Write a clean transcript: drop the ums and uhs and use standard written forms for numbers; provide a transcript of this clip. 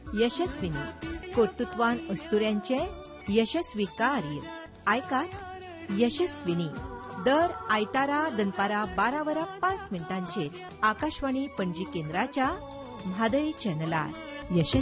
यशस्विनी कर्तृत्वान अस्तुऱ्यांचे यशस्वी कार्य आयकात यशस्विनी दर आयतारा दनपारा 12:05 आकाशवाणी पणजी केंद्राच्या म्हादय चॅनलार